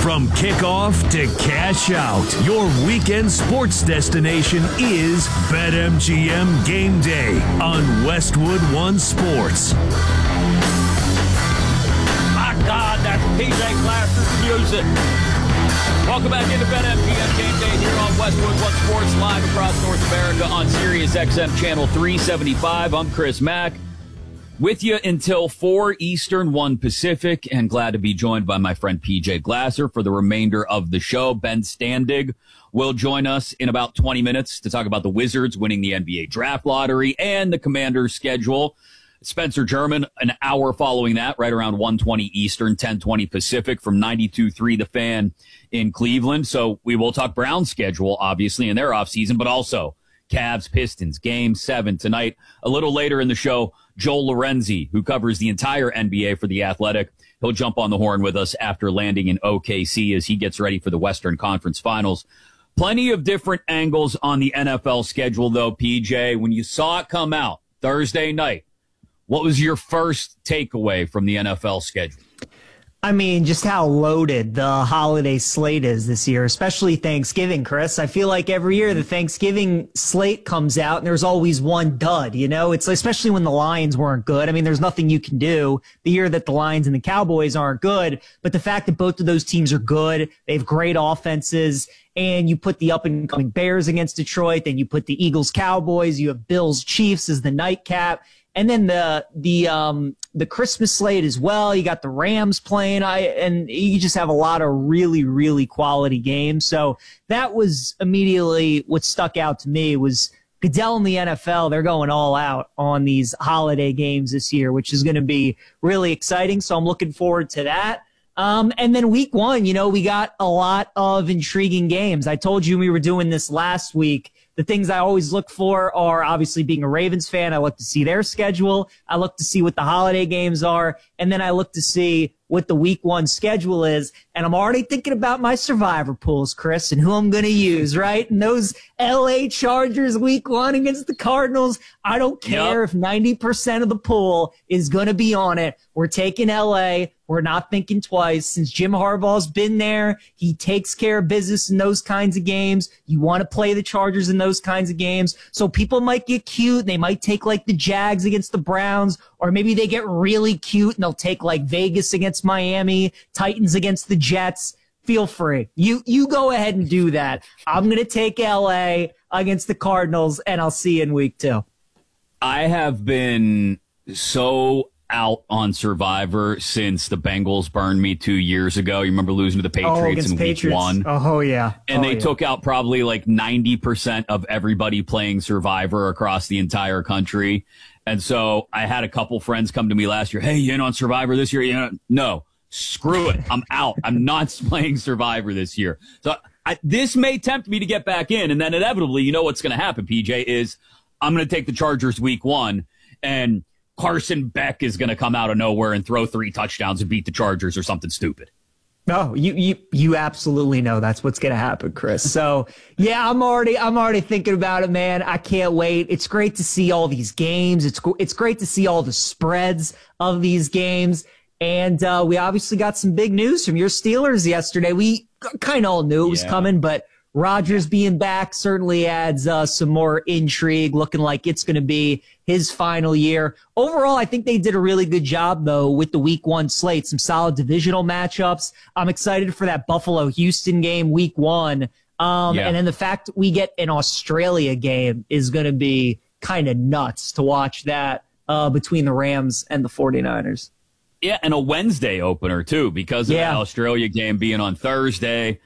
From kickoff to cash out, your weekend sports destination is BetMGM Game Day on Westwood One Sports. My God, that's PJ Glasser's music. Welcome back into BetMGM Game Day here on Westwood One Sports, live across North America on Sirius XM Channel 375. I'm Chris Mack. With you until 4 Eastern, 1 Pacific, and glad to be joined by my friend PJ Glasser for the remainder of the show. Ben Standig will join us in about 20 minutes to talk about the Wizards winning the NBA draft lottery and the Commanders' schedule. Spencer German, an hour following that, right around 1:20 Eastern, 10:20 Pacific, from 92.3 The Fan in Cleveland. So we will talk Browns' schedule, obviously, in their offseason, but also Cavs, Pistons, Game 7 tonight. A little later in the show, Joel Lorenzi, who covers the entire NBA for The Athletic. He'll jump on the horn with us after landing in OKC as he gets ready for the Western Conference Finals. Plenty of different angles on the NFL schedule, though, PJ. When you saw it come out Thursday night, what was your first takeaway from the NFL schedule? I mean, just how loaded the holiday slate is this year, especially Thanksgiving, Chris. I feel like every year the Thanksgiving slate comes out and there's always one dud, you know? It's especially when the Lions weren't good. I mean, there's nothing you can do the year that the Lions and the Cowboys aren't good, but the fact that both of those teams are good, they have great offenses, and you put the up-and-coming Bears against Detroit, then you put the Eagles Cowboys, you have Bills Chiefs as the nightcap. And then the Christmas slate as well. You got the Rams playing, and you just have a lot of really, really quality games. So that was immediately what stuck out to me was Goodell and the NFL. They're going all out on these holiday games this year, which is going to be really exciting. So I'm looking forward to that. And then week 1, you know, we got a lot of intriguing games. I told you we were doing this last week. The things I always look for are obviously being a Ravens fan. I look to see their schedule. I look to see what the holiday games are. And then I look to see what the week 1 schedule is. And I'm already thinking about my survivor pools, Chris, and who I'm going to use, right? And those LA Chargers week 1 against the Cardinals. I don't care if 90% of the pool is going to be on it. We're taking LA. We're not thinking twice. Since Jim Harbaugh's been there, he takes care of business in those kinds of games. You want to play the Chargers in those kinds of games. So people might get cute. They might take like the Jags against the Browns, or maybe they get really cute and they'll take like Vegas against Miami, Titans against the Jets. Feel free. You go ahead and do that. I'm going to take LA against the Cardinals, and I'll see you in week 2. I have been so out on Survivor since the Bengals burned me 2 years ago. You remember losing to the Patriots in week 1? Oh, yeah. And they took out probably like 90% of everybody playing Survivor across the entire country. And so I had a couple friends come to me last year. Hey, you in on Survivor this year? You know? No, screw it. I'm out. I'm not playing Survivor this year. So this may tempt me to get back in. And then inevitably, you know what's going to happen, PJ, is I'm going to take the Chargers week 1, and Carson Beck is going to come out of nowhere and throw 3 touchdowns and beat the Chargers or something stupid. No, you absolutely know that's what's going to happen, Chris. So yeah, I'm already thinking about it, man. I can't wait. It's great to see all these games. It's great to see all the spreads of these games. And we obviously got some big news from your Steelers yesterday. We kind of all knew it was coming, but Rodgers being back certainly adds some more intrigue, looking like it's going to be his final year. Overall, I think they did a really good job, though, with the week 1 slate. Some solid divisional matchups. I'm excited for that Buffalo-Houston game week 1. And then the fact we get an Australia game is going to be kind of nuts to watch that between the Rams and the 49ers. Yeah, and a Wednesday opener, too, because of the Australia game being on Thursday.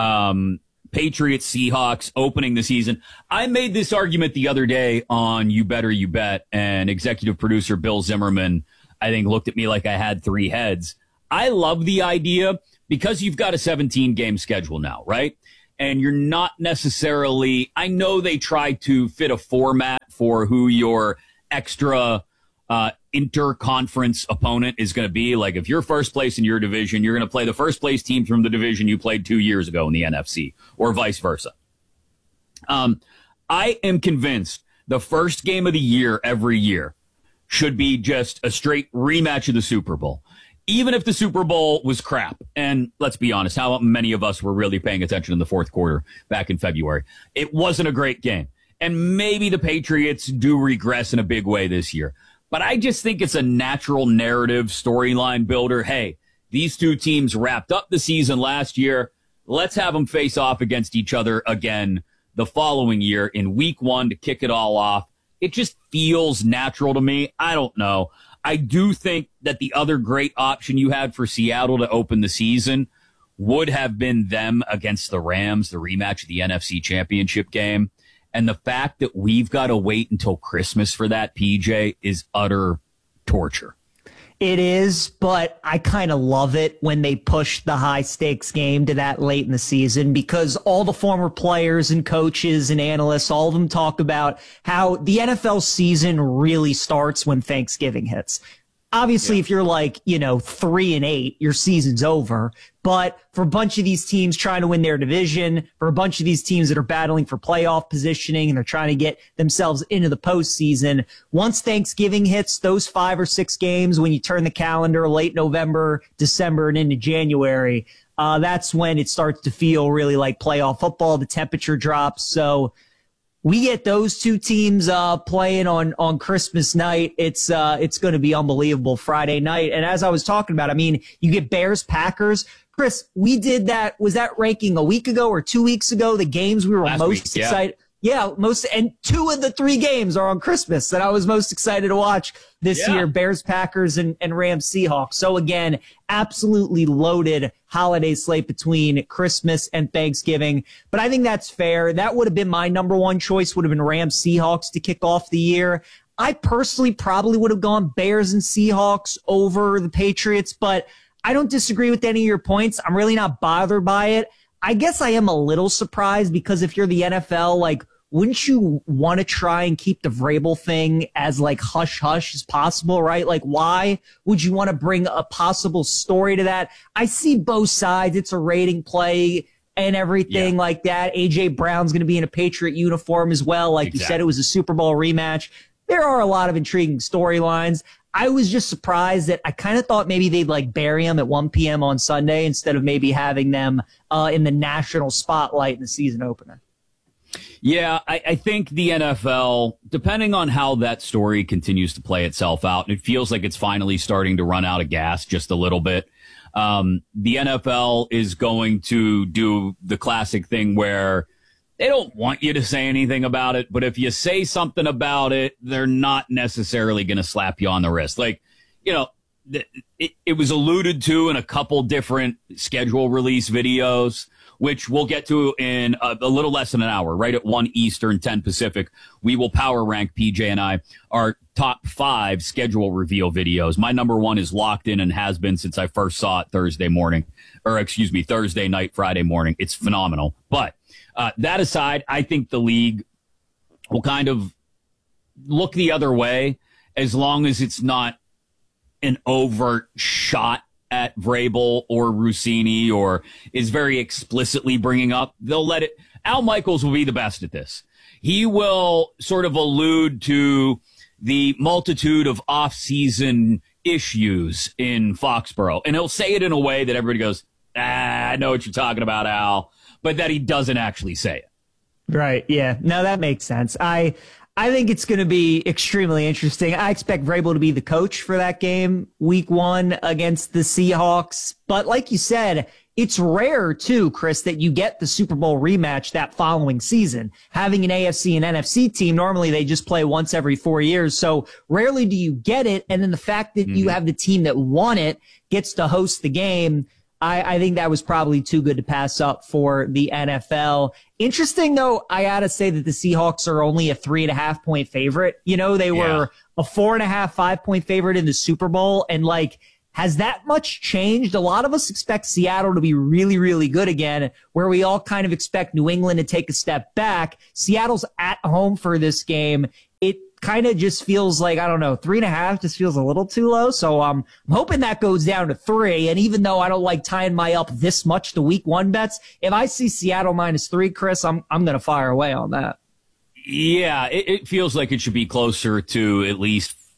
Patriots, Seahawks opening the season. I made this argument the other day on You Better You Bet, and executive producer Bill Zimmerman, I think, looked at me like I had 3 heads. I love the idea because you've got a 17-game schedule now, right? And you're not necessarily, I know they try to fit a format for who your extra interconference opponent is going to be. Like if you're first place in your division, you're going to play the first place team from the division you played 2 years ago in the NFC, or vice versa. I am convinced the first game of the year every year should be just a straight rematch of the Super Bowl. even if the Super Bowl was crap, and let's be honest, how many of us were really paying attention in the fourth quarter back in February? It wasn't a great game. And maybe the Patriots do regress in a big way this year. But I just think it's a natural narrative storyline builder. Hey, these two teams wrapped up the season last year. Let's have them face off against each other again the following year in week 1 to kick it all off. It just feels natural to me. I don't know. I do think that the other great option you had for Seattle to open the season would have been them against the Rams, the rematch of the NFC Championship game. And the fact that we've got to wait until Christmas for that, PJ, is utter torture. It is, but I kind of love it when they push the high stakes game to that late in the season, because all the former players and coaches and analysts, all of them talk about how the NFL season really starts when Thanksgiving hits. Obviously, if you're like, 3-8, your season's over. But for a bunch of these teams trying to win their division, for a bunch of these teams that are battling for playoff positioning and they're trying to get themselves into the postseason, once Thanksgiving hits, those 5 or 6 games, when you turn the calendar late November, December, and into January, that's when it starts to feel really like playoff football. The temperature drops. So we get those two teams playing on Christmas night. It's going to be unbelievable Friday night. And as I was talking about, I mean, you get Bears, Packers. Chris, we did that. Was that ranking a week ago or 2 weeks ago? The games we were most excited. Yeah, and 2 of the 3 games are on Christmas that I was most excited to watch this year. Bears, Packers, and Rams, Seahawks. So again, absolutely loaded holiday slate between Christmas and Thanksgiving. But I think that's fair. That would have been my number one choice, would have been Rams, Seahawks to kick off the year. I personally probably would have gone Bears and Seahawks over the Patriots, but I don't disagree with any of your points. I'm really not bothered by it. I guess I am a little surprised, because if you're the NFL, like, wouldn't you want to try and keep the Vrabel thing as like hush hush as possible, right? Like, why would you want to bring a possible story to that? I see both sides. It's a rating play and everything like that. AJ Brown's going to be in a Patriot uniform as well. Like you said, it was a Super Bowl rematch. There are a lot of intriguing storylines. I was just surprised that I kind of thought maybe they'd like bury them at 1 p.m. on Sunday instead of maybe having them in the national spotlight in the season opener. Yeah, I think the NFL, depending on how that story continues to play itself out, and it feels like it's finally starting to run out of gas just a little bit, the NFL is going to do the classic thing where they don't want you to say anything about it, but if you say something about it, they're not necessarily going to slap you on the wrist. Like, it was alluded to in a couple different schedule release videos, which we'll get to in a little less than an hour, right at 1 Eastern, 10 Pacific. We will power rank, PJ and I, our top 5 schedule reveal videos. My number 1 is locked in and has been since I first saw it Thursday night, Friday morning. It's phenomenal. But that aside, I think the league will kind of look the other way as long as it's not an overt shot at Vrabel or Rossini, or is very explicitly bringing up. They'll let it. Al Michaels will be the best at this. He will sort of allude to the multitude of off-season issues in Foxborough, and he'll say it in a way that everybody goes, I know what you're talking about, Al, but that he doesn't actually say it. Right. Yeah. No, that makes sense. I think it's going to be extremely interesting. I expect Vrabel to be the coach for that game, week 1 against the Seahawks. But like you said, it's rare too, Chris, that you get the Super Bowl rematch that following season. Having an AFC and NFC team, normally they just play once every 4 years. So rarely do you get it. And then the fact that you have the team that won it gets to host the game, I think that was probably too good to pass up for the NFL. Interesting, though, I got to say that the Seahawks are only a 3.5 point favorite. They were a 4.5, 5 point favorite in the Super Bowl. And has that much changed? A lot of us expect Seattle to be really, really good again, where we all kind of expect New England to take a step back. Seattle's at home for this game. It kind of just feels like, I don't know, 3.5 just feels a little too low. So I'm hoping that goes down to 3. And even though I don't like tying my up this much to week 1 bets, if I see Seattle -3, Chris, I'm going to fire away on that. Yeah, it feels like it should be closer to at least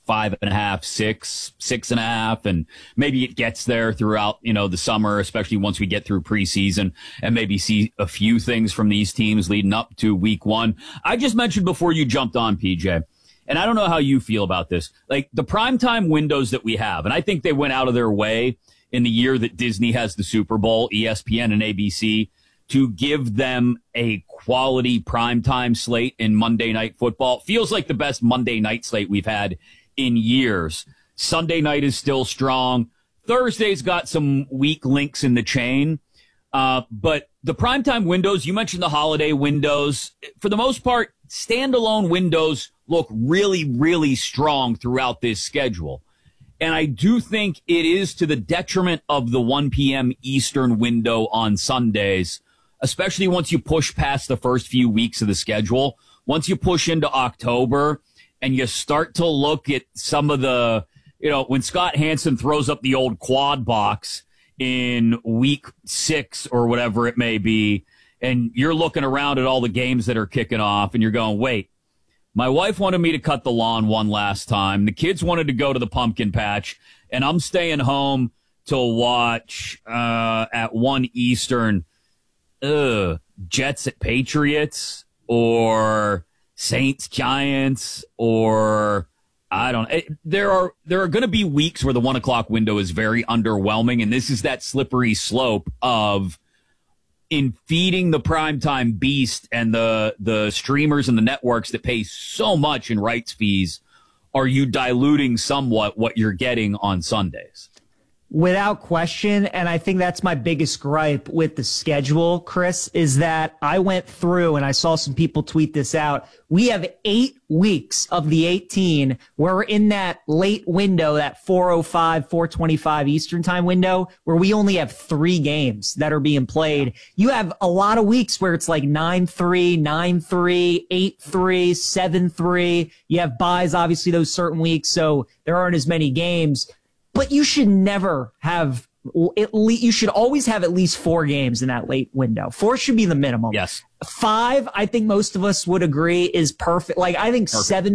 5.5, 6, 6.5, and maybe it gets there throughout, the summer, especially once we get through preseason and maybe see a few things from these teams leading up to week 1. I just mentioned before you jumped on, PJ, and I don't know how you feel about this, like the primetime windows that we have, and I think they went out of their way in the year that Disney has the Super Bowl, ESPN and ABC, to give them a quality primetime slate in Monday Night Football. Feels like the best Monday night slate we've had in years. Sunday night is still strong. Thursday's got some weak links in the chain. But the primetime windows, you mentioned the holiday windows. For the most part, standalone windows look really, really strong throughout this schedule. And I do think it is to the detriment of the 1 p.m. Eastern window on Sundays, especially once you push past the first few weeks of the schedule. Once you push into October and you start to look at some of the, when Scott Hansen throws up the old quad box in week 6 or whatever it may be, and you're looking around at all the games that are kicking off and you're going, wait, my wife wanted me to cut the lawn one last time. The kids wanted to go to the pumpkin patch, and I'm staying home to watch at 1 Eastern Jets at Patriots or Saints Giants, or I don't know. There are going to be weeks where the 1 o'clock window is very underwhelming, and this is that slippery slope of in feeding the primetime beast and the streamers and the networks that pay so much in rights fees. Are you diluting somewhat what you're getting on Sundays? Without question, and I think that's my biggest gripe with the schedule, Chris, is that I went through and I saw some people tweet this out. We have 8 weeks of the 18 where we're in that late window, that 4:05, 4:25 Eastern time window, where we only have 3 games that are being played. You have a lot of weeks where it's like 9-3, 9-3, 8-3, 7-3. You have buys, obviously, those certain weeks, so there aren't as many games. But you should never have, you should always have at least 4 games in that late window. 4 should be the minimum. Yes. 5, I think most of us would agree, is perfect. Like, I think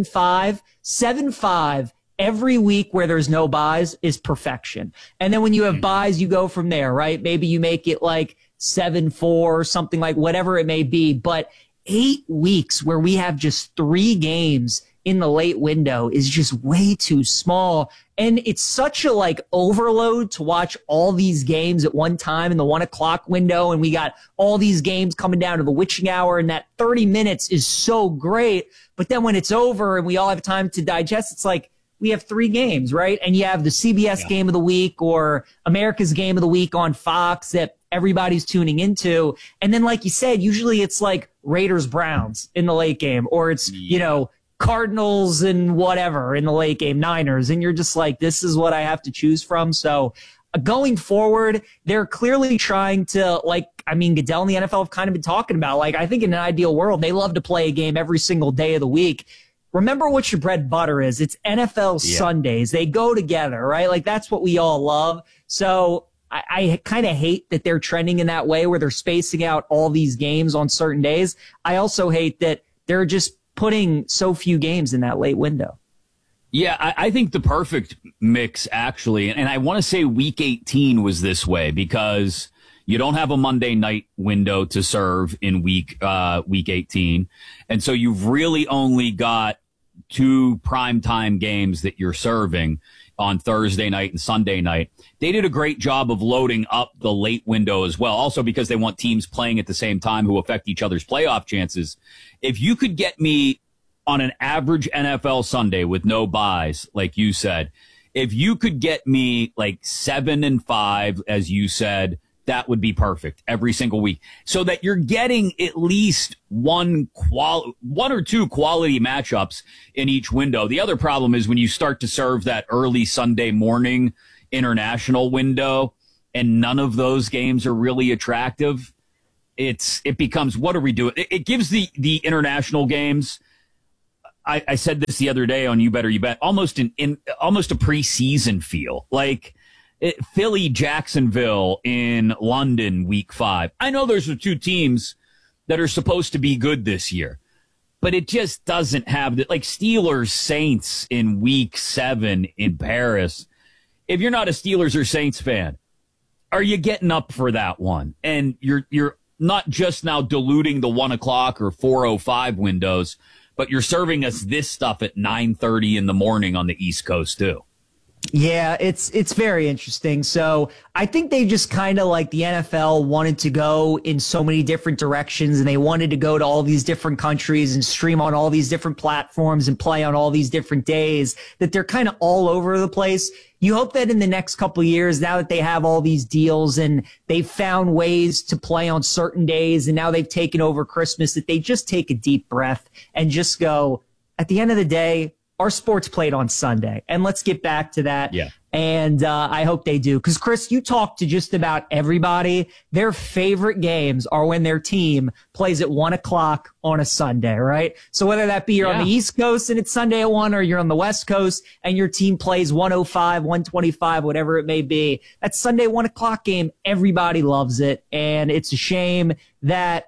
7-5 every week where there's no buys is perfection. And then when you have buys, you go from there, right? Maybe you make it like 7-4, something like whatever it may be. But 8 weeks where we have just 3 games in the late window is just way too small. And it's such a overload to watch all these games at one time in the 1 o'clock window. And we got all these games coming down to the witching hour, and that 30 minutes is so great. But then when it's over and we all have time to digest, it's like we have 3 games, right? And you have the CBS game of the week or America's game of the week on Fox that everybody's tuning into. And then, like you said, usually it's like Raiders Browns in the late game, or it's, Cardinals and whatever in the late game, Niners, and you're just like, this is what I have to choose from. So going forward, they're clearly trying to, Goodell and the NFL have kind of been talking about, I think in an ideal world, they love to play a game every single day of the week. Remember what your bread and butter is. It's NFL Sundays. They go together, right? That's what we all love. So I kind of hate that they're trending in that way where they're spacing out all these games on certain days. I also hate that they're just putting so few games in that late window. Yeah, I think the perfect mix, actually, and I want to say week 18 was this way because you don't have a Monday night window to serve in week 18. And so you've really only got 2 primetime games that you're serving on Thursday night and Sunday night. They did a great job of loading up the late window as well, also because they want teams playing at the same time who affect each other's playoff chances. If you could get me on an average NFL Sunday with no buys, like you said, if you could get me 7-5, as you said, that would be perfect every single week, so that you're getting at least one or 2 quality matchups in each window. The other problem is when you start to serve that early Sunday morning international window and none of those games are really attractive, it becomes, what are we doing? It gives the international games, I said this the other day on You Better You Bet, almost a preseason feel. Philly, Jacksonville in London, week 5. I know those are 2 teams that are supposed to be good this year, but it just doesn't have the, like Steelers Saints in week 7 in Paris. If you're not a Steelers or Saints fan, are you getting up for that one? And you're not just now diluting the 1 o'clock or 4:05 windows, but you're serving us this stuff at 9:30 in the morning on the East Coast too. Yeah, it's very interesting. So I think they just kind of like the NFL wanted to go in so many different directions, and they wanted to go to all these different countries and stream on all these different platforms and play on all these different days, that they're kind of all over the place. You hope that in the next couple of years, now that they have all these deals and they've found ways to play on certain days, and now they've taken over Christmas, that they just take a deep breath and just go, at the end of the day, our sport's played on Sunday, and let's get back to that. Yeah. And I hope they do. Because, Chris, you talk to just about everybody. Their favorite games are when their team plays at 1 o'clock on a Sunday, right? So whether that be you're on the East Coast and it's Sunday at 1, or you're on the West Coast and your team plays 105, 125, whatever it may be, that Sunday 1 o'clock game, everybody loves it. And it's a shame that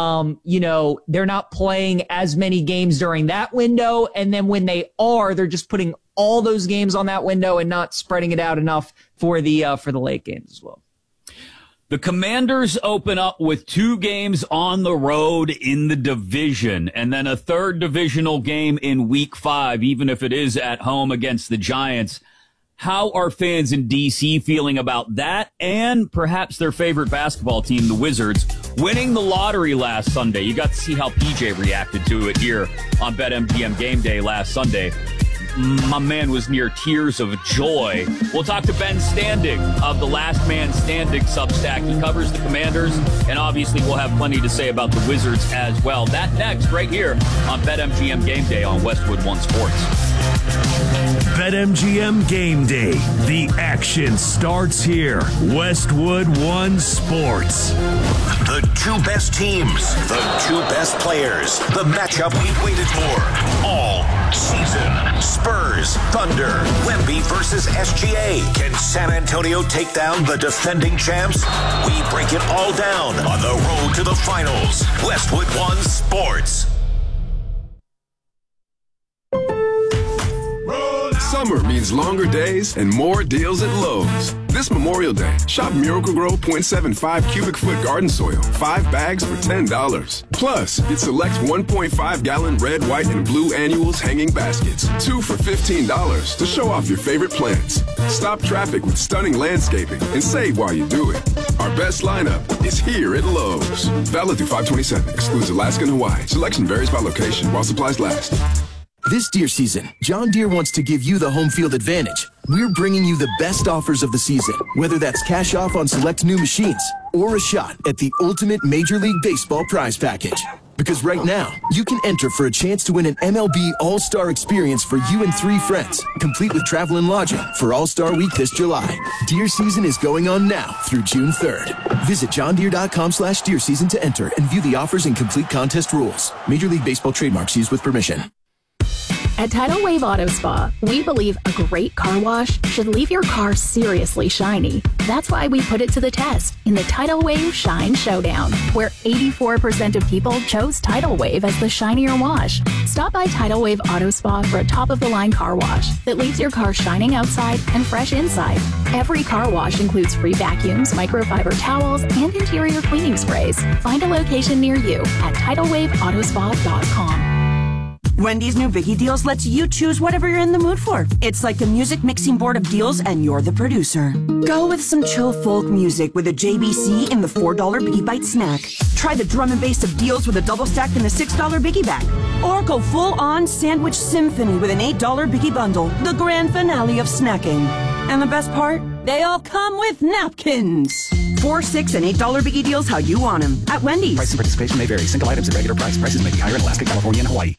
they're not playing as many games during that window. And then when they are, they're just putting all those games on that window and not spreading it out enough for the late games as well. The Commanders open up with 2 games on the road in the division, and then a third divisional game in week 5, even if it is at home against the Giants. How are fans in D.C. feeling about that, and perhaps their favorite basketball team, the Wizards, winning the lottery last Sunday? You got to see how PJ reacted to it here on BetMGM Game Day last Sunday. My man was near tears of joy. We'll talk to Ben Standing of the Last Man Standing Substack. He covers the Commanders, and obviously we'll have plenty to say about the Wizards as well. That next, right here on BetMGM Game Day on Westwood One Sports. BetMGM Game Day. The action starts here. Westwood One Sports. The 2 best teams, the 2 best players, the matchup we've waited for all season. Spurs, Thunder, Wemby versus SGA. Can San Antonio take down the defending champs? We break it all down on the road to the finals. Westwood One Sports. Summer means longer days and more deals at Lowe's. This Memorial Day, shop Miracle-Gro 0.75 cubic foot garden soil, 5 bags for $10. Plus, get select 1.5-gallon red, white, and blue annuals hanging baskets, 2 for $15 to show off your favorite plants. Stop traffic with stunning landscaping and save while you do it. Our best lineup is here at Lowe's. Valid through 5/27. Excludes Alaska and Hawaii. Selection varies by location while supplies last. This deer season, John Deere wants to give you the home field advantage. We're bringing you the best offers of the season, whether that's cash off on select new machines or a shot at the ultimate Major League Baseball prize package. Because right now, you can enter for a chance to win an MLB All-Star experience for you and 3 friends, complete with travel and lodging for All-Star Week this July. Deer season is going on now through June 3rd. Visit johndeere.com/deer season to enter and view the offers and complete contest rules. Major League Baseball trademarks used with permission. At Tidal Wave Auto Spa, we believe a great car wash should leave your car seriously shiny. That's why we put it to the test in the Tidal Wave Shine Showdown, where 84% of people chose Tidal Wave as the shinier wash. Stop by Tidal Wave Auto Spa for a top-of-the-line car wash that leaves your car shining outside and fresh inside. Every car wash includes free vacuums, microfiber towels, and interior cleaning sprays. Find a location near you at TidalWaveAutospa.com. Wendy's new Biggie Deals lets you choose whatever you're in the mood for. It's like a music mixing board of deals, and you're the producer. Go with some chill folk music with a JBC in the $4 Biggie Bite snack. Try the drum and bass of deals with a double stack in the $6 Biggie Bag. Or go full-on sandwich symphony with an $8 Biggie Bundle, the grand finale of snacking. And the best part? They all come with napkins. $4, $6, and $8 Biggie Deals how you want them at Wendy's. Price and participation may vary. Single items at regular price. Prices may be higher in Alaska, California, and Hawaii.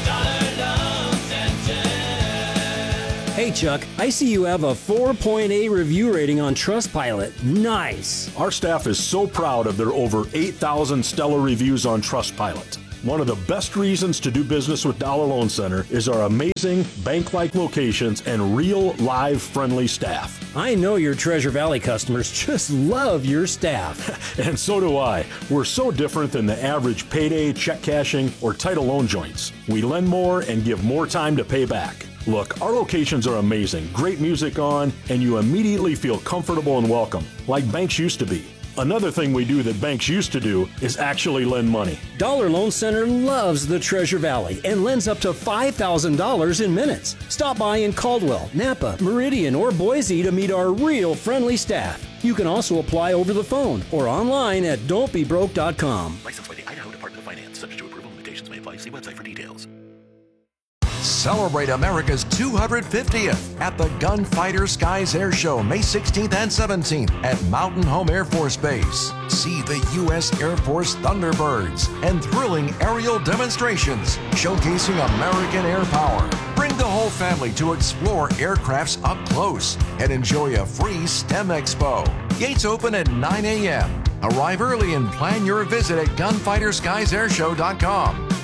Hey Chuck, I see you have a 4.8 review rating on Trustpilot. Nice. Our staff is so proud of their over 8,000 stellar reviews on Trustpilot. One of the best reasons to do business with Dollar Loan Center is our amazing bank-like locations and real, live, friendly staff. I know your Treasure Valley customers just love your staff. And so do I. We're so different than the average payday, check cashing, or title loan joints. We lend more and give more time to pay back. Look, our locations are amazing, great music on, and you immediately feel comfortable and welcome, like banks used to be. Another thing we do that banks used to do is actually lend money. Dollar Loan Center loves the Treasure Valley and lends up to $5,000 in minutes. Stop by in Caldwell, Napa, Meridian, or Boise to meet our real friendly staff. You can also apply over the phone or online at don'tbebroke.com. Licensed by the Idaho Department of Finance. Subject to approval, limitations may apply. See website for details. Celebrate America's 250th at the Gunfighter Skies Air Show May 16th and 17th at Mountain Home Air Force Base. See the U.S. Air Force Thunderbirds and thrilling aerial demonstrations showcasing American air power. Bring the whole family to explore aircrafts up close and enjoy a free STEM Expo. Gates open at 9 a.m. Arrive early and plan your visit at gunfighterskiesairshow.com.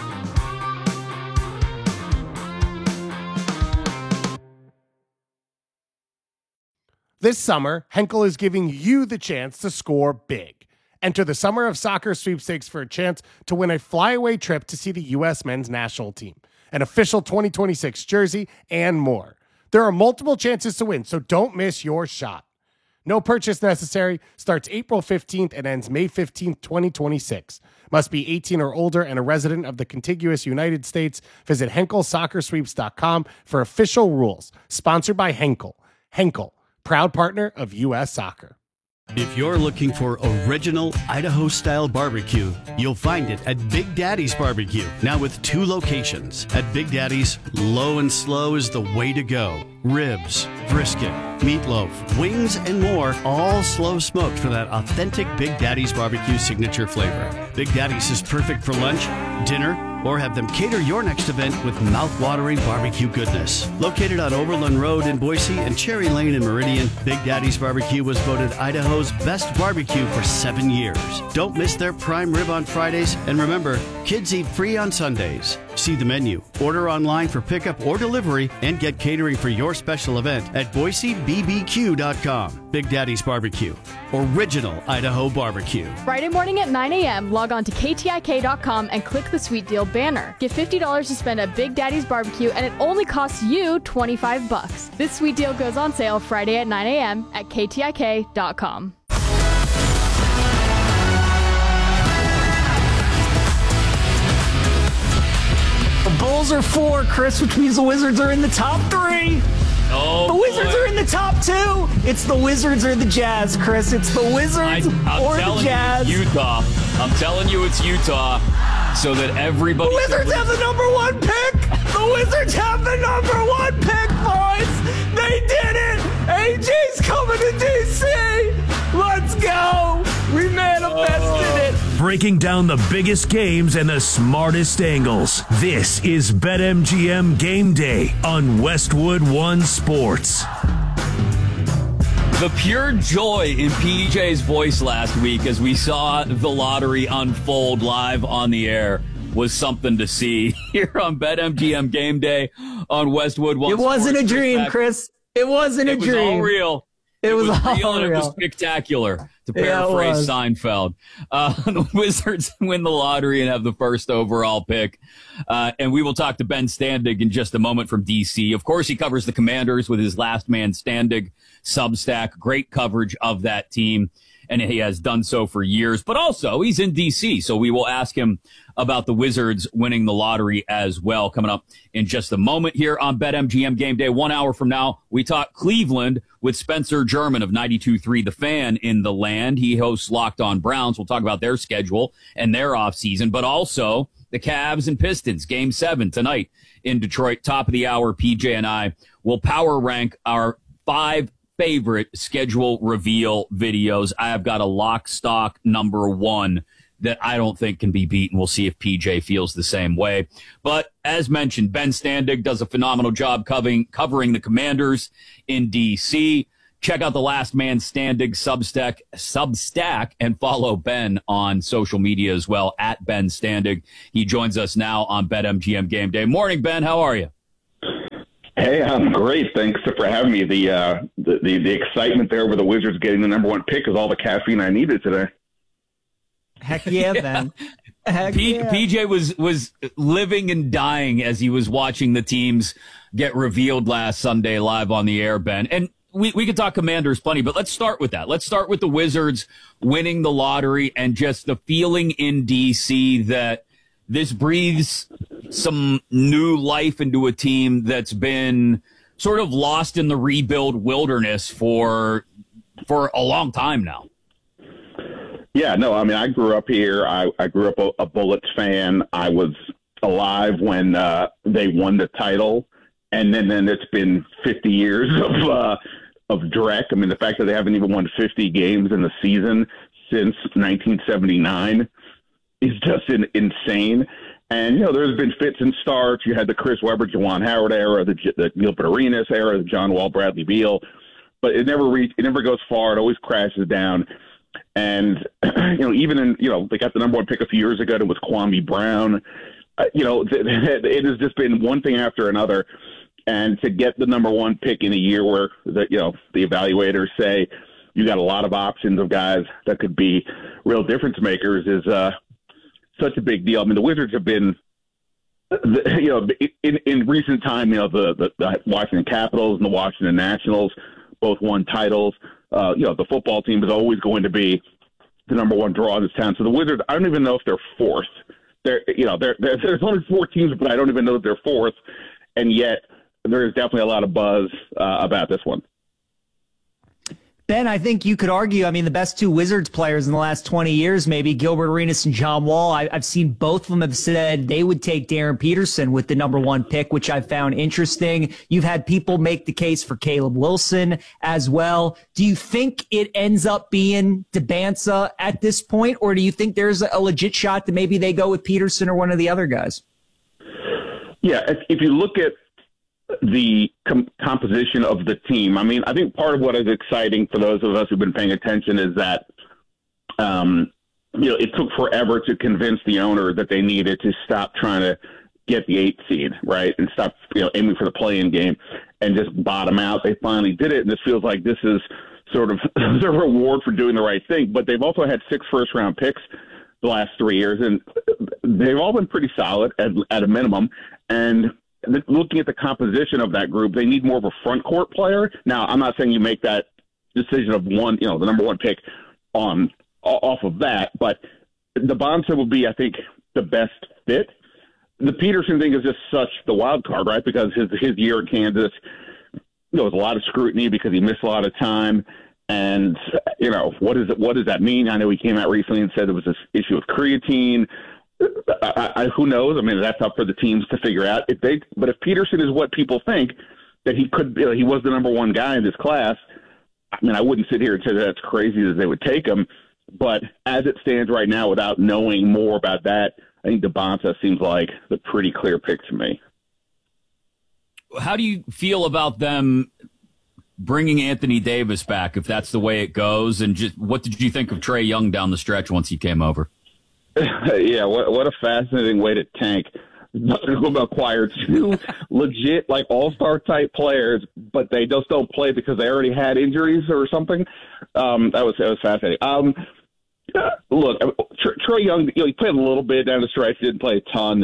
This summer, Henkel is giving you the chance to score big. Enter the Summer of Soccer sweepstakes for a chance to win a flyaway trip to see the U.S. men's national team, an official 2026 jersey, and more. There are multiple chances to win, so don't miss your shot. No purchase necessary. Starts April 15th and ends May 15th, 2026. Must be 18 or older and a resident of the contiguous United States. Visit HenkelSoccerSweeps.com for official rules. Sponsored by Henkel. Henkel, proud partner of U.S. Soccer. If you're looking for original Idaho-style barbecue, you'll find it at Big Daddy's Barbecue, now with 2 locations. At Big Daddy's, low and slow is the way to go. Ribs, brisket, meatloaf, wings, and more, all slow smoked for that authentic Big Daddy's Barbecue signature flavor. Big Daddy's is perfect for lunch, dinner, or have them cater your next event with mouth-watering barbecue goodness. Located on Overland Road in Boise and Cherry Lane in Meridian, Big Daddy's Barbecue was voted Idaho's best barbecue for 7 years. Don't miss their prime rib on Fridays, and remember, kids eat free on Sundays. See the menu, order online for pickup or delivery, and get catering for your special event at BoiseBBQ.com. Big Daddy's Barbecue, original Idaho barbecue. Friday morning at 9 a.m., log on to KTIK.com and click the Sweet Deal banner. Get $50 to spend at Big Daddy's Barbecue, and it only costs you $25. This sweet deal goes on sale Friday at 9 a.m. at KTIK.com. The Bulls are 4, Chris, which means the Wizards are in the top 3. Oh, the Wizards are in the top 2. It's the Wizards or the Jazz, Chris. It's the Wizards or the Jazz. Utah. I'm telling you it's Utah, so that everybody... The Wizards have the number 1 pick. The Wizards have the number 1 pick, boys. They did it. AJ's coming to DC. Let's go. We manifested it. Breaking down the biggest games and the smartest angles. This is BetMGM Game Day on Westwood One Sports. The pure joy in PJ's voice last week as we saw the lottery unfold live on the air was something to see here on BetMGM Game Day on Westwood One Sports. It wasn't a dream, Chris. It wasn't a dream. It was all real. It was all real. And real. It was spectacular, to paraphrase Seinfeld. The Wizards win the lottery and have the first overall pick. And we will talk to Ben Standig in just a moment from D.C. Of course, he covers the Commanders with his Last Man Standig Substack. Great coverage of that team, and he has done so for years. But also, he's in D.C., so we will ask him about the Wizards winning the lottery as well, coming up in just a moment here on BetMGM Game Day. 1 hour from now, we talk Cleveland with Spencer German of 92.3 The Fan in the land. He hosts Locked On Browns. We'll talk about their schedule and their offseason, but also the Cavs and Pistons, Game 7 tonight in Detroit. Top of the hour, PJ and I will power rank our 5 favorite schedule reveal videos. I have got a lock, stock number 1 that I don't think can be beaten. We'll see if PJ feels the same way. But as mentioned, Ben Standig does a phenomenal job covering the Commanders in D.C. Check out the Last Man Standing Substack, and follow Ben on social media as well, at Ben Standing. He joins us now on BetMGM Game Day. Morning, Ben. How are you? Hey, I'm great. Thanks for having me. The excitement there with the Wizards getting the number one pick is all the caffeine I needed today. Heck yeah, Ben. Heck yeah. PJ was living and dying as he was watching the teams get revealed last Sunday live on the air, Ben. And we could talk Commanders plenty, but let's start with that. Let's start with the Wizards winning the lottery and just the feeling in D.C. that this breathes some new life into a team that's been sort of lost in the rebuild wilderness for a long time now. Yeah, no, I mean, I grew up here. I grew up a Bullets fan. I was alive when they won the title. And then it's been 50 years of dreck. I mean, the fact that they haven't even won 50 games in the season since 1979 is just insane. And, there's been fits and starts. You had the Chris Webber, Juwan Howard era, the Gilbert Arenas era, the John Wall, Bradley Beal. But it never goes far. It always crashes down. And, even in, they got the number one pick a few years ago. It was Kwame Brown. It has just been one thing after another. And to get the number one pick in a year where the evaluators say you got a lot of options of guys that could be real difference makers is such a big deal. I mean, the Wizards have been, in recent time, the Washington Capitals and the Washington Nationals both won titles. The football team is always going to be the number one draw in this town. So the Wizards, I don't even know if they're fourth. There's only 4 teams, but I don't even know if they're fourth. And yet there is definitely a lot of buzz about this one. Ben, I think you could argue, the best 2 Wizards players in the last 20 years, maybe Gilbert Arenas and John Wall. I've seen both of them have said they would take Darren Peterson with the number one pick, which I found interesting. You've had people make the case for Caleb Wilson as well. Do you think it ends up being Debanza at this point, or do you think there's a legit shot that maybe they go with Peterson or one of the other guys? Yeah, if you look at the composition of the team. I mean, I think part of what is exciting for those of us who've been paying attention is that, it took forever to convince the owner that they needed to stop trying to get the 8th seed, right, and stop, aiming for the play-in game and just bottom out. They finally did it, and this feels like this is sort of the reward for doing the right thing. But they've also had 6 first-round picks the last 3 years, and they've all been pretty solid at a minimum. And looking at the composition of that group, they need more of a front court player. Now, I'm not saying you make that decision of one, the number one pick off of that, but Debanza would be, I think, the best fit. The Peterson thing is just such the wild card, right? Because his year at Kansas, there was a lot of scrutiny because he missed a lot of time. And, what does that mean? I know he came out recently and said there was this issue with creatine. Who knows? I mean, that's up for the teams to figure out. But if Peterson is what people think that he could be, he was the number one guy in this class, I mean, I wouldn't sit here and say that's crazy that they would take him. But as it stands right now, without knowing more about that, I think Debanza seems like the pretty clear pick to me. How do you feel about them bringing Anthony Davis back, if that's the way it goes? And just what did you think of Trae Young down the stretch once he came over? Yeah, what a fascinating way to tank. Acquired 2 legit, all-star type players, but they just don't play because they already had injuries or something. That was fascinating. Look, Trae Young, he played a little bit down the stretch, didn't play a ton.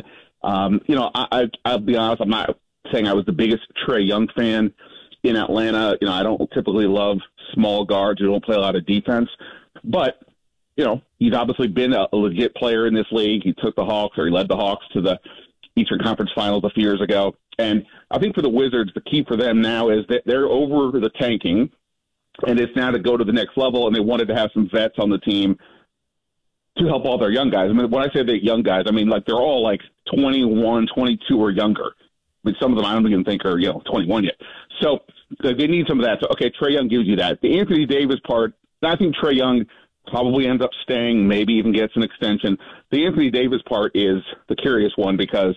I'll be honest, I'm not saying I was the biggest Trae Young fan in Atlanta. I don't typically love small guards who don't play a lot of defense, but he's obviously been a legit player in this league. He took the Hawks, or he led the Hawks to the Eastern Conference Finals a few years ago. And I think for the Wizards, the key for them now is that they're over the tanking, and it's now to go to the next level, and they wanted to have some vets on the team to help all their young guys. I mean, when I say the young guys, I mean, they're all 21, 22 or younger. I mean, some of them I don't even think are, 21 yet. So they need some of that. So, okay, Trae Young gives you that. The Anthony Davis part, I think Trae Young probably ends up staying, maybe even gets an extension. The Anthony Davis part is the curious one because,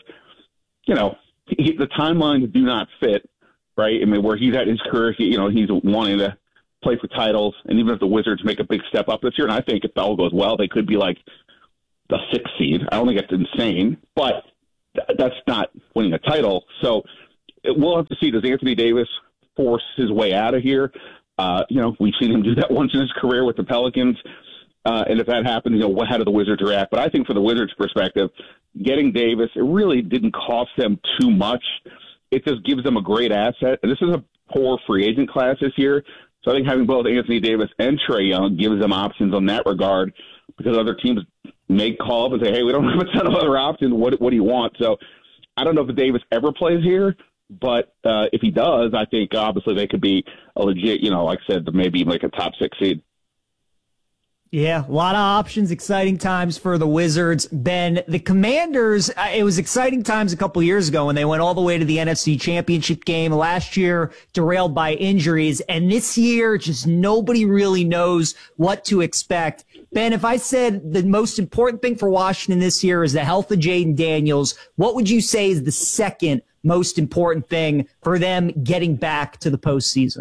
the timelines do not fit, right? I mean, where he's at his career, he's wanting to play for titles, and even if the Wizards make a big step up this year, and I think if all goes well, they could be like the 6th seed. I don't think it's insane, but that's not winning a title. So we'll have to see. Does Anthony Davis force his way out of here? We've seen him do that once in his career with the Pelicans. And if that happens, how do the Wizards react? But I think for the Wizards' perspective, getting Davis, it really didn't cost them too much. It just gives them a great asset. And this is a poor free agent class this year. So I think having both Anthony Davis and Trae Young gives them options on that regard, because other teams may call up and say, hey, we don't have a ton of other options. What do you want? So I don't know if Davis ever plays here, but if he does, I think obviously they could be a legit, like I said, maybe like a top 6 seed. Yeah, a lot of options, exciting times for the Wizards. Ben, the Commanders, it was exciting times a couple years ago when they went all the way to the NFC Championship game. Last year, derailed by injuries. And this year, just nobody really knows what to expect. Ben, if I said the most important thing for Washington this year is the health of Jaden Daniels, what would you say is the second most important thing for them getting back to the postseason?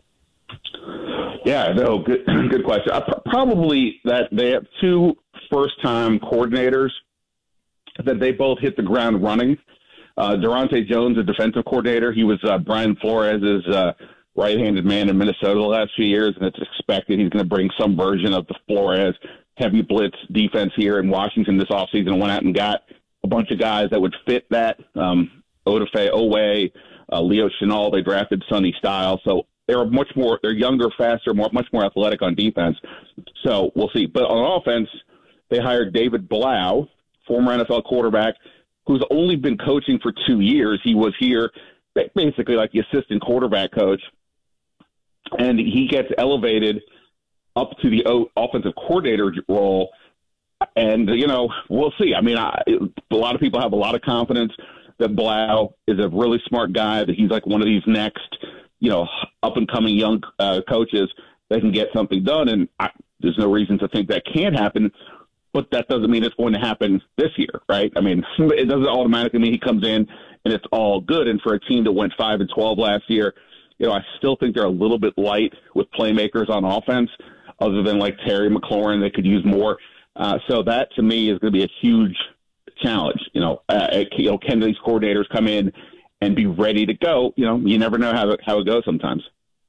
Yeah, no, good question. Probably that they have 2 first-time coordinators that they both hit the ground running. Durante Jones, a defensive coordinator, he was Brian Flores' right-handed man in Minnesota the last few years, and it's expected he's going to bring some version of the Flores heavy blitz defense here in Washington this offseason, and went out and got a bunch of guys that would fit that. Odafe Owe, Leo Chenal, they drafted Sonny Styles, so they're younger, faster, much more athletic on defense. So we'll see. But on offense, they hired David Blau, former NFL quarterback, who's only been coaching for 2 years. He was here basically like the assistant quarterback coach, and he gets elevated up to the offensive coordinator role. And, we'll see. I mean, a lot of people have a lot of confidence that Blau is a really smart guy, that he's like one of these next up-and-coming young coaches that can get something done, and there's no reason to think that can't happen, but that doesn't mean it's going to happen this year, right? I mean, it doesn't automatically mean he comes in and it's all good, and for a team that went 5-12 last year, I still think they're a little bit light with playmakers on offense, other than like Terry McLaurin. They could use more. So that, to me, is going to be a huge challenge. Can these coordinators come in and be ready to go? You never know how it goes sometimes.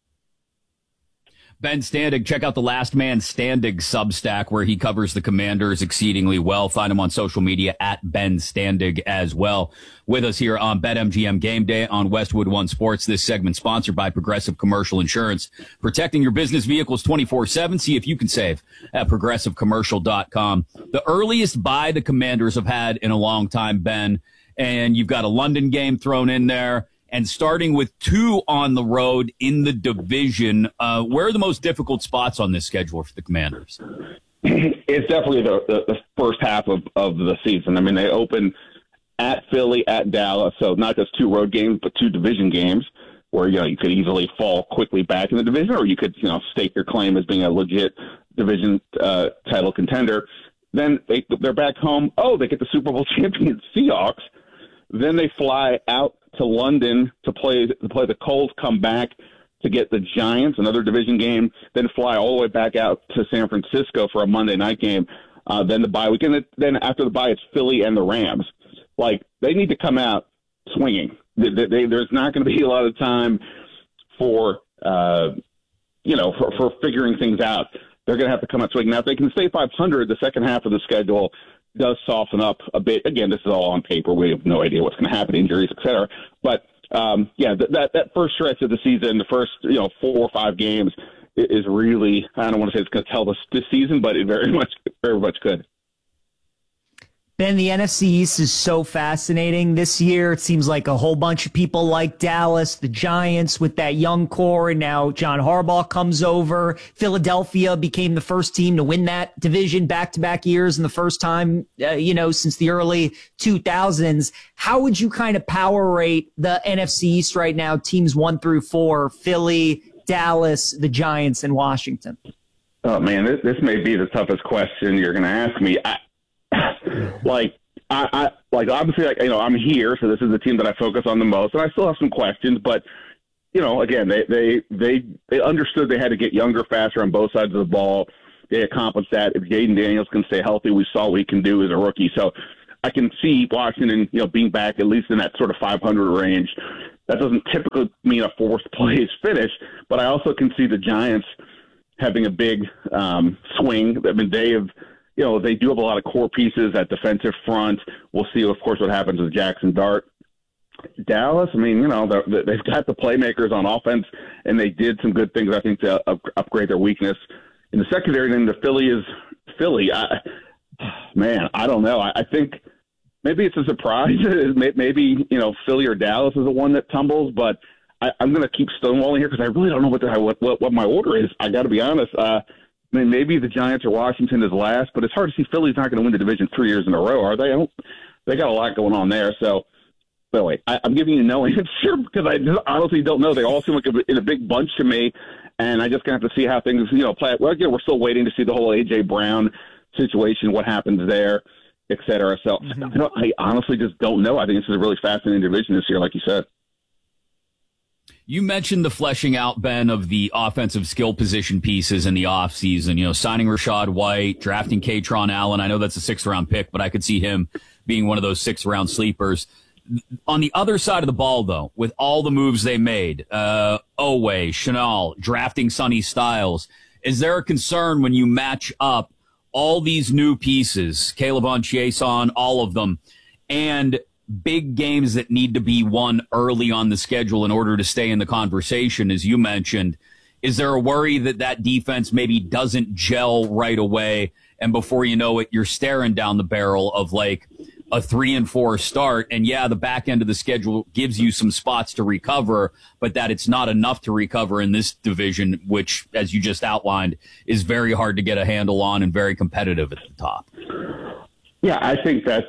Ben Standig, check out the Last Man Standig Substack, where he covers the Commanders exceedingly well. Find him on social media at Ben Standig as well. With us here on BetMGM Game Day on Westwood One Sports. This segment sponsored by Progressive Commercial Insurance, protecting your business vehicles 24/7. See if you can save at progressivecommercial.com. The earliest bye the Commanders have had in a long time, Ben, and you've got a London game thrown in there. And starting with 2 on the road in the division, where are the most difficult spots on this schedule for the Commanders? It's definitely the first half of the season. I mean, they open at Philly, at Dallas, so not just 2 road games, but 2 division games where, you could easily fall quickly back in the division, or you could, stake your claim as being a legit division title contender. Then they're back home. Oh, they get the Super Bowl champion Seahawks. Then they fly out to London to play the Colts, come back to get the Giants, another division game, then fly all the way back out to San Francisco for a Monday night game. Then the bye weekend. Then after the bye, it's Philly and the Rams. Like, they need to come out swinging. There's not going to be a lot of time for figuring things out. They're going to have to come out swinging. Now, if they can stay 500, the second half of the schedule does soften up a bit. Again, this is all on paper. We have no idea what's going to happen, injuries, et cetera. But, that first stretch of the season, the first, 4 or 5 games is really, I don't want to say it's going to tell us this season, but it very much could. Ben, the NFC East is so fascinating this year. It seems like a whole bunch of people like Dallas, the Giants with that young core, and now John Harbaugh comes over. Philadelphia became the first team to win that division back-to-back years and the first time, since the early 2000s. How would you kind of power rate the NFC East right now, teams 1 through 4, Philly, Dallas, the Giants, and Washington? Oh, man, this may be the toughest question you're going to ask me. Obviously, I'm here, so this is the team that I focus on the most, and I still have some questions, but again, they understood they had to get younger, faster on both sides of the ball. They accomplished that. If Jaden Daniels can stay healthy, we saw what he can do as a rookie. So I can see Washington, being back at least in that sort of 500 range. That doesn't typically mean a fourth place finish, but I also can see the Giants having a big swing. I mean, they do have a lot of core pieces at defensive front. We'll see, of course, what happens with Jackson Dart. Dallas, I mean, they've got the playmakers on offense, and they did some good things, I think, to upgrade their weakness in the secondary. And then the Philly is Philly. I don't know. I think maybe it's a surprise. Maybe, Philly or Dallas is the one that tumbles, but I'm going to keep stonewalling here because I really don't know what my order is. I got to be honest. Maybe the Giants or Washington is last, but it's hard to see Philly's not going to win the division 3 years in a row, are they? They got a lot going on there. So, by the way, I'm giving you no answer because I just honestly don't know. They all seem like in a big bunch to me, and I just going to have to see how things, play out. Well, again, we're still waiting to see the whole A.J. Brown situation, what happens there, et cetera. So I honestly just don't know. I think this is a really fascinating division this year, like you said. You mentioned the fleshing out, Ben, of the offensive skill position pieces in the offseason, signing Rachaad White, drafting Katron Allen. I know that's a 6th-round pick, but I could see him being one of those 6th-round sleepers. On the other side of the ball, though, with all the moves they made, Oweh, Chenal, drafting Sonny Styles, is there a concern when you match up all these new pieces, Caleb on Chiasson, all of them, and big games that need to be won early on the schedule in order to stay in the conversation, as you mentioned? Is there a worry that defense maybe doesn't gel right away, and before you know it, you're staring down the barrel of like a 3-4 start, and the back end of the schedule gives you some spots to recover, but that it's not enough to recover in this division, which, as you just outlined, is very hard to get a handle on and very competitive at the top? Yeah, I think that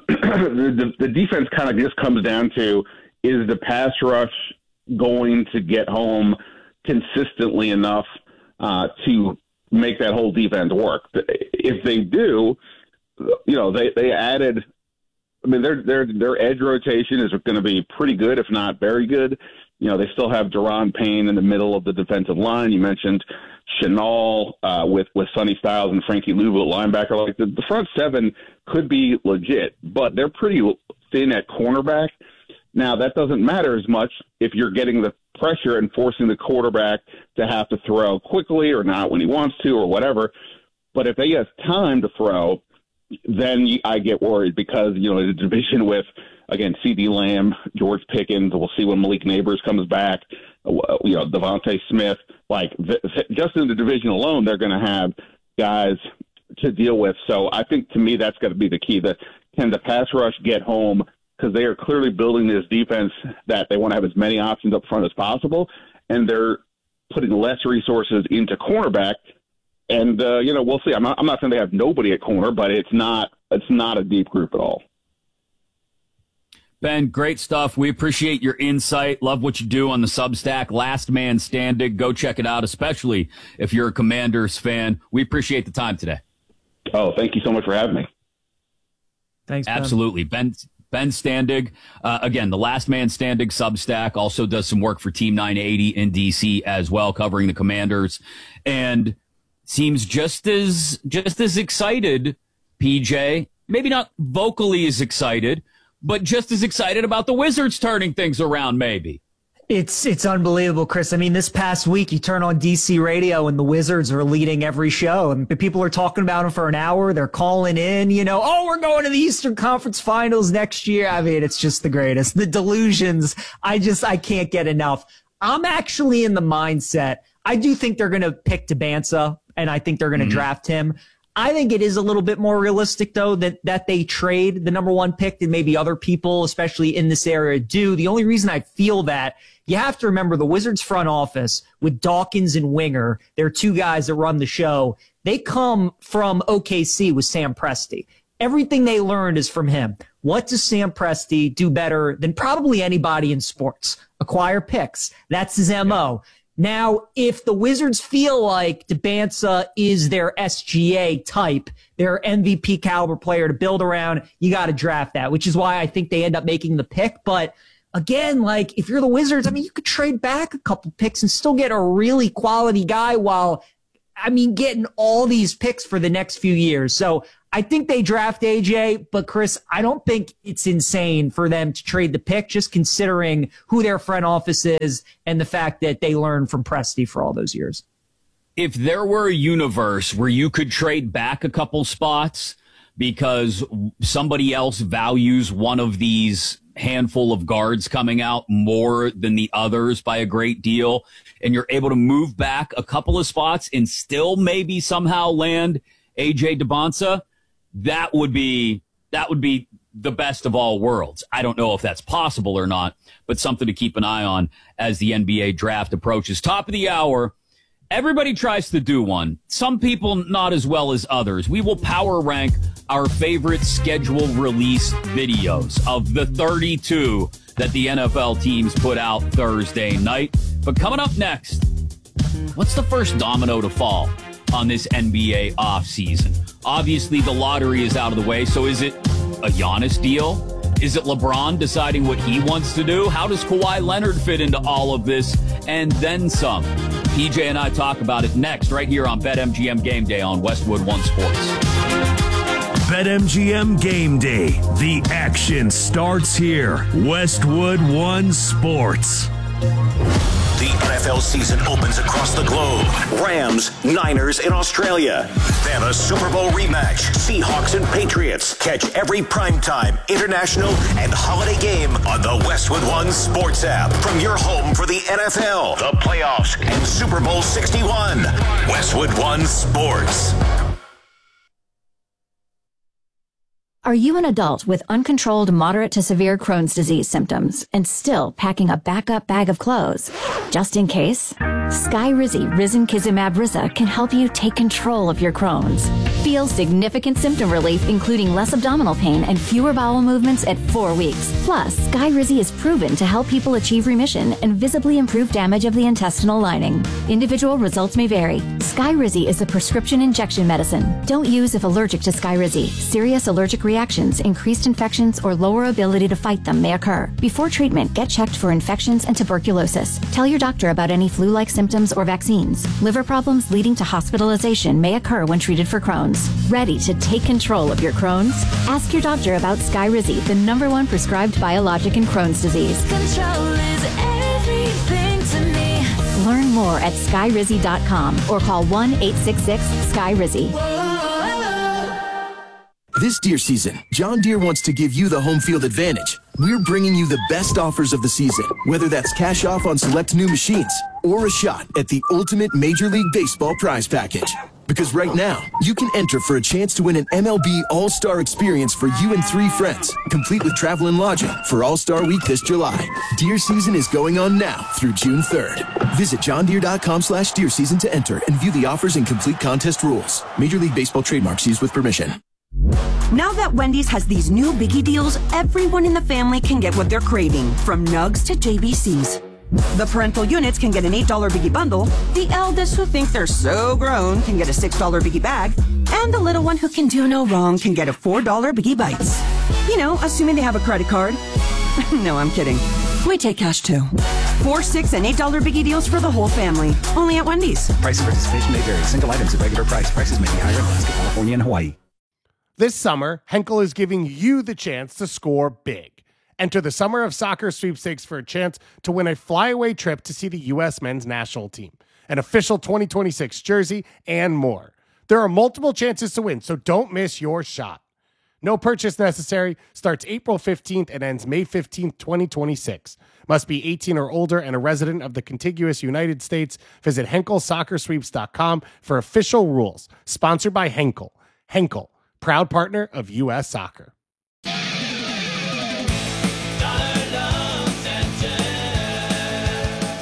the defense kind of just comes down to, is the pass rush going to get home consistently enough to make that whole defense work? If they do, they added. I mean, their edge rotation is going to be pretty good, if not very good. They still have Deron Payne in the middle of the defensive line. You mentioned Chenal with Sonny Styles and Frankie Louvu at linebacker. Like the front seven could be legit, but they're pretty thin at cornerback. Now, that doesn't matter as much if you're getting the pressure and forcing the quarterback to have to throw quickly or not when he wants to or whatever. But if they have time to throw, then I get worried because, the division with, again, CeeDee Lamb, George Pickens, we'll see when Malik Neighbors comes back, Devontae Smith, just in the division alone, they're going to have guys to deal with. So I think, to me, that's going to be the key. Can the pass rush get home? Because they are clearly building this defense that they want to have as many options up front as possible, and they're putting less resources into cornerback. And, we'll see. I'm not saying they have nobody at corner, but it's not a deep group at all. Ben, great stuff. We appreciate your insight. Love what you do on the Substack, Last Man Standing. Go check it out, especially if you're a Commanders fan. We appreciate the time today. Oh, thank you so much for having me. Thanks, Ben. Absolutely. Ben Standig, again, the Last Man Standing Substack, also does some work for Team 980 in D.C. as well, covering the Commanders, and seems just as excited, PJ, maybe not vocally as excited, but just as excited about the Wizards turning things around, maybe. It's unbelievable, Chris. I mean, this past week, you turn on DC radio and the Wizards are leading every show. And people are talking about them for an hour. They're calling in, we're going to the Eastern Conference Finals next year. I mean, it's just the greatest. The delusions, I can't get enough. I'm actually in the mindset. I do think they're going to pick Tabansa, and I think they're going to draft him. I think it is a little bit more realistic, though, that they trade the number 1 pick than maybe other people, especially in this area, do. The only reason I feel that, you have to remember the Wizards front office with Dawkins and Winger, they're 2 guys that run the show. They come from OKC with Sam Presti. Everything they learned is from him. What does Sam Presti do better than probably anybody in sports? Acquire picks. That's his MO. Now, if the Wizards feel like Tabansa is their SGA type, their MVP caliber player to build around, you got to draft that, which is why I think they end up making the pick. But again, like if you're the Wizards, I mean, you could trade back a couple picks and still get a really quality guy while, I mean, getting all these picks for the next few years. So I think they draft AJ, but Chris, I don't think it's insane for them to trade the pick, just considering who their front office is and the fact that they learned from Presti for all those years. If there were a universe where you could trade back a couple spots because somebody else values one of these handful of guards coming out more than the others by a great deal, and you're able to move back a couple of spots and still maybe somehow land AJ Dybantsa, that would be the best of all worlds. I don't know if that's possible or not, but something to keep an eye on as the NBA draft approaches. Top of the hour. Everybody tries to do one. Some people not as well as others. We will power rank our favorite schedule release videos of the 32 that the NFL teams put out Thursday night. But coming up next, what's the first domino to fall on this NBA offseason? Obviously, the lottery is out of the way, so is it a Giannis deal? Is it LeBron deciding what he wants to do? How does Kawhi Leonard fit into all of this? And then some. PJ and I talk about it next, right here on BetMGM Game Day on Westwood One Sports. BetMGM Game Day. The action starts here. Westwood One Sports. The NFL season opens across the globe. Rams, Niners in Australia. Then a Super Bowl rematch. Seahawks and Patriots. Catch every primetime, international, and holiday game on the Westwood One Sports app. From your home for the NFL, the playoffs, and Super Bowl 61. Westwood One Sports. Are you an adult with uncontrolled moderate to severe Crohn's disease symptoms and still packing a backup bag of clothes? Just in case, Skyrizi Risankizumab Riza can help you take control of your Crohn's. Feel significant symptom relief, including less abdominal pain and fewer bowel movements at 4 weeks. Plus, Skyrizi is proven to help people achieve remission and visibly improve damage of the intestinal lining. Individual results may vary. Skyrizi is a prescription injection medicine. Don't use if allergic to Skyrizi. Serious allergic reactions, increased infections, or lower ability to fight them may occur. Before treatment, get checked for infections and tuberculosis. Tell your doctor about any flu-like symptoms or vaccines. Liver problems leading to hospitalization may occur when treated for Crohn's. Ready to take control of your Crohn's? Ask your doctor about Skyrizi, the #1 prescribed biologic in Crohn's disease. Control is everything to me. Learn more at skyrizi.com or call 1-866-SKYRIZI. This deer season, John Deere wants to give you the home field advantage. We're bringing you the best offers of the season, whether that's cash off on select new machines or a shot at the ultimate Major League Baseball prize package. Because right now, you can enter for a chance to win an MLB All-Star experience for you and 3 friends, complete with travel and lodging for All-Star Week this July. Deer season is going on now through June 3rd. Visit johndeere.com/deer season to enter and view the offers and complete contest rules. Major League Baseball trademarks used with permission. Now that Wendy's has these new biggie deals, everyone in the family can get what they're craving, from nugs to JBCs. The parental units can get an $8 biggie bundle, the eldest who think they're so grown can get a $6 biggie bag, and the little one who can do no wrong can get a $4 biggie bites. You know, assuming they have a credit card. No, I'm kidding. We take cash too. 4, 6, and $8 biggie deals for the whole family. Only at Wendy's. Price and participation may vary. Single items at regular price. Prices may be higher in Alaska, California, and Hawaii. This summer, Henkel is giving you the chance to score big. Enter the Summer of Soccer sweepstakes for a chance to win a flyaway trip to see the U.S. men's national team, an official 2026 jersey, and more. There are multiple chances to win, so don't miss your shot. No purchase necessary. Starts April 15th and ends May 15th, 2026. Must be 18 or older and a resident of the contiguous United States. Visit HenkelSoccerSweeps.com for official rules. Sponsored by Henkel. Henkel, proud partner of U.S. Soccer.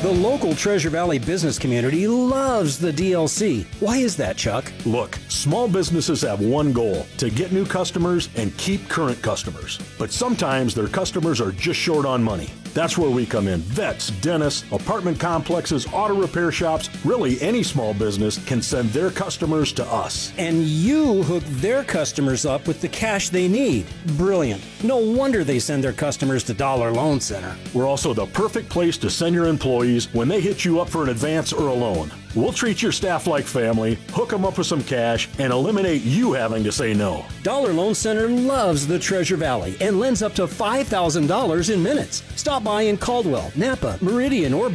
The local Treasure Valley business community loves the DLC. Why is that, Chuck? Look, small businesses have one goal: to get new customers and keep current customers. But sometimes their customers are just short on money. That's where we come in. Vets, dentists, apartment complexes, auto repair shops, really any small business can send their customers to us. And you hook their customers up with the cash they need. Brilliant. No wonder they send their customers to Dollar Loan Center. We're also the perfect place to send your employees when they hit you up for an advance or a loan. We'll treat your staff like family, hook them up with some cash, and eliminate you having to say no. Dollar Loan Center loves the Treasure Valley and lends up to $5,000 in minutes. Stop by in Caldwell, Napa, Meridian, or